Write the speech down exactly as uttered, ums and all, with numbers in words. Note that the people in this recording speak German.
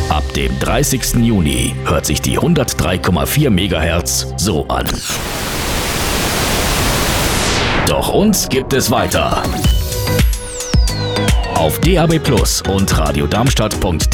Ab dem dreißigsten Juni hört sich die hundertdrei Komma vier Megahertz so an. Doch uns gibt es weiter. Auf D A B Plus und radiodarmstadt punkt